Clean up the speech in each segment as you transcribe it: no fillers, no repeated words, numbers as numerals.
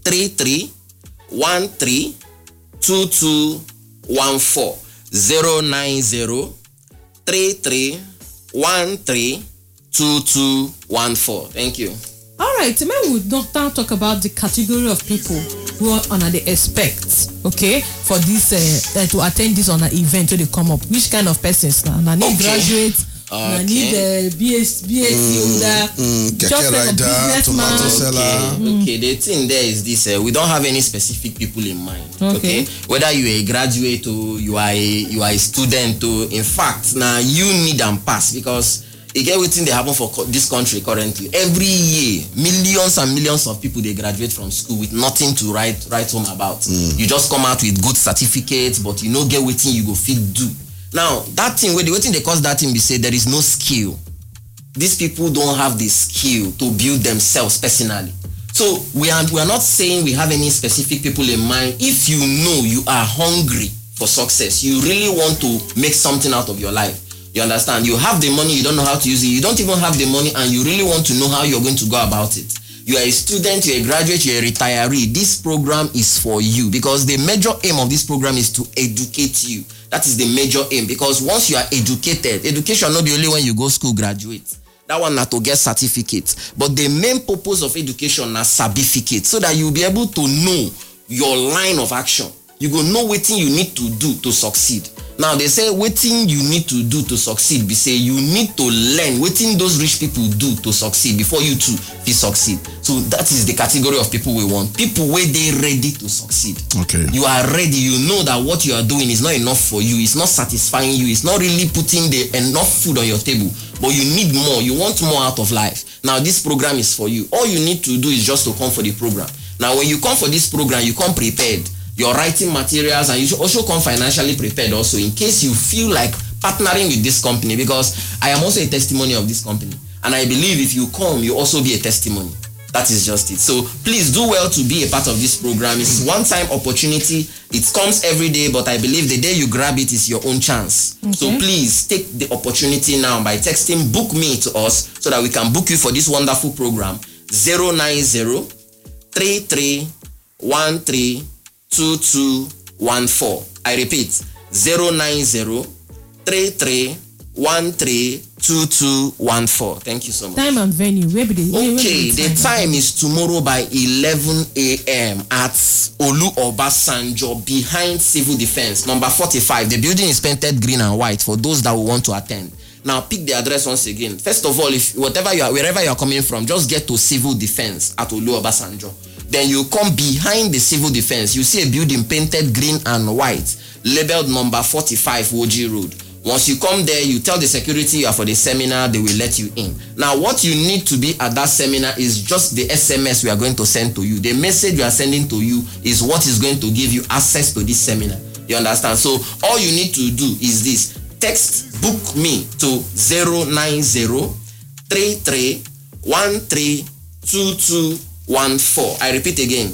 090-3313-2214. 090-3313-2214. Thank you. All right, we would now talk about the category of people who are on the expect, okay, for this to attend this on an event when they come up. Which kind of persons now? I need graduates. I need BSc holder, just like a businessman. Okay. The thing there is this: we don't have any specific people in mind. Okay. Whether you are a graduate or you are a student, or in fact, now you need and pass because. Again, waiting they happen for this country currently. Every year, millions and millions of people they graduate from school with nothing to write home about. You just come out with good certificates, but you no get waiting you go fit do. Now that thing where the waiting they cause that thing, we say there is no skill. These people don't have the skill to build themselves personally. So we are not saying we have any specific people in mind. If you know you are hungry for success, you really want to make something out of your life. You understand? You have the money, you don't know how to use it. You don't even have the money and you really want to know how you're going to go about it. You are a student, you're a graduate, you're a retiree. This program is for you because the major aim of this program is to educate you. That is the major aim because once you are educated, education not the only when you go school graduate. That one not to get certificates. But the main purpose of education is certificate so that you'll be able to know your line of action. You go know what thing you need to do to succeed. Now they say what thing you need to do to succeed. They say you need to learn what thing those rich people do to succeed before you too will succeed. So that is the category of people we want. People where they ready to succeed. Okay. You are ready. You know that what you are doing is not enough for you. It's not satisfying you. It's not really putting enough food on your table. But you need more. You want more out of life. Now this program is for you. All you need to do is just to come for the program. Now when you come for this program, you come prepared. Your writing materials, and you should also come financially prepared also in case you feel like partnering with this company, because I am also a testimony of this company and I believe if you come you also be a testimony. That is just it. So please do well to be a part of this program. It's one-time opportunity. It comes every day, but I believe the day you grab it is your own chance. Okay. So please take the opportunity now by texting book me to us so that we can book you for this wonderful program. 090-3313-2214. I repeat, 090-3313-2214. Thank you so much. Time and venue. Where be the time is tomorrow by 11 a.m. at Olu Obasanjo behind Civil Defense, number 45. The building is painted green and white for those that will want to attend. Now pick the address once again. First of all, if wherever you are coming from, just get to Civil Defense at Olu Obasanjo. Then you come behind the Civil Defense. You see a building painted green and white, labeled number 45 Woji Road. Once you come there, you tell the security you are for the seminar, they will let you in. Now, what you need to be at that seminar is just the SMS we are going to send to you. The message we are sending to you is what is going to give you access to this seminar. You understand? So, all you need to do is this. Text book me to 090-3313-2214. I repeat again,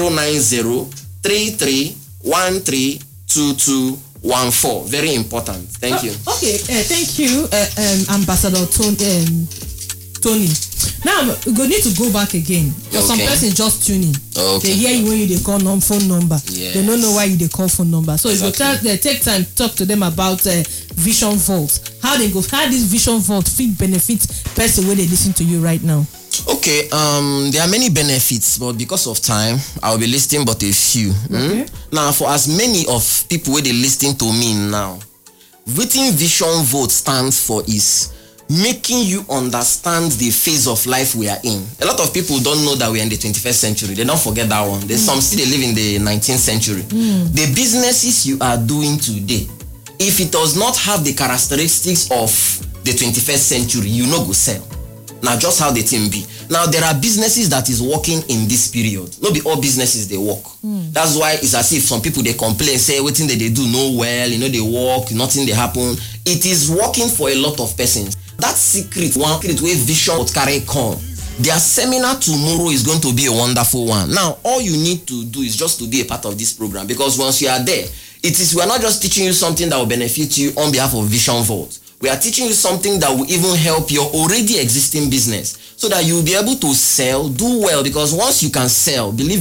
090-3313-2214. Very important. Thank you. Okay, thank you, Ambassador Tony. Now we go need to go back again. Because some person just tuning. Okay. They hear you when you call phone number. Yes. They don't know why you call phone number. So exactly. they take time to talk to them about Vision Vault. How this Vision Vault fit benefit person when they listen to you right now. Okay, there are many benefits, but because of time, I'll be listing but a few. Okay. Now, for as many of people where they listening to me now, written Vision Vote stands for is making you understand the phase of life we are in. A lot of people don't know that we are in the 21st century. They don't forget that one. There's some still live in the 19th century. The businesses you are doing today, if it does not have the characteristics of the 21st century, you no go sell. Now, just how the thing be. Now, there are businesses that is working in this period. Not be all businesses they work. That's why it's as if some people they complain, say everything that they do no well, they work, nothing they happen. It is working for a lot of persons. That secret, one secret where Vision would carry come. Their seminar tomorrow is going to be a wonderful one. Now, all you need to do is just to be a part of this program, because once you are there, we are not just teaching you something that will benefit you on behalf of Vision Vault. We are teaching you something that will even help your already existing business so that you will be able to sell, do well, because once you can sell, believe